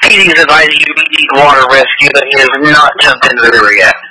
Petey's advising you to eat water rescue, but he has not jumped into the river yet.